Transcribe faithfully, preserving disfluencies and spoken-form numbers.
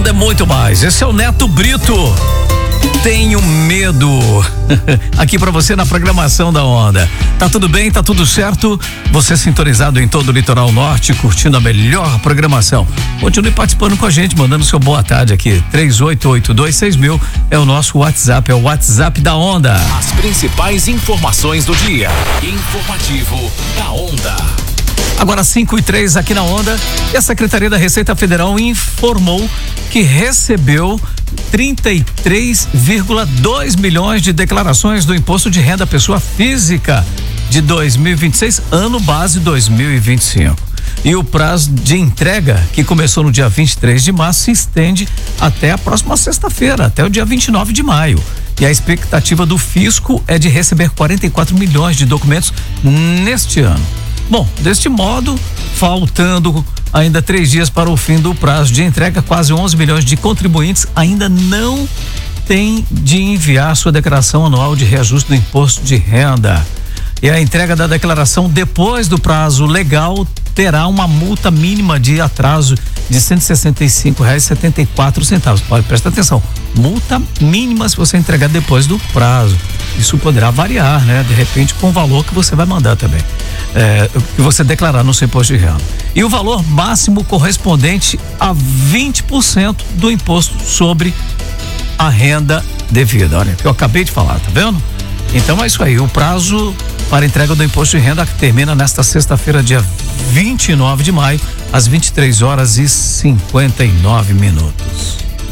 Onda é muito mais. Esse é o Neto Brito. Tenho medo. Aqui pra você na programação da Onda. Tá tudo bem? Tá tudo certo? Você sintonizado em todo o litoral norte, curtindo a melhor programação. Continue participando com a gente, mandando seu boa tarde aqui. três oito oito dois seis mil é o nosso WhatsApp, é o WhatsApp da Onda. As principais informações do dia. Informativo da Onda. Agora cinco e três aqui na Onda, e a Secretaria da Receita Federal informou que recebeu trinta e três vírgula dois milhões de declarações do Imposto de Renda à Pessoa Física de dois mil e vinte e seis, ano base dois mil e vinte e cinco. E o prazo de entrega, que começou no dia vinte e três de março, se estende até a próxima sexta-feira, até o dia vinte e nove de maio. E a expectativa do fisco é de receber quarenta e quatro milhões de documentos neste ano. Bom, deste modo, faltando ainda três dias para o fim do prazo de entrega, quase onze milhões de contribuintes ainda não têm de enviar sua declaração anual de reajuste do imposto de renda. E a entrega da declaração depois do prazo legal terá uma multa mínima de atraso de cento e sessenta e cinco reais e setenta e quatro centavos. Pode prestar atenção, multa mínima se você entregar depois do prazo. Isso poderá variar, né? De repente com o valor que você vai mandar também, é, que você declarar no seu imposto de renda. E o valor máximo correspondente a vinte por cento do imposto sobre a renda devida. Olha, que eu acabei de falar, tá vendo? Então é isso aí, o prazo para entrega do imposto de renda termina nesta sexta-feira, dia vinte e nove de maio, às vinte e três horas e cinquenta e nove minutos.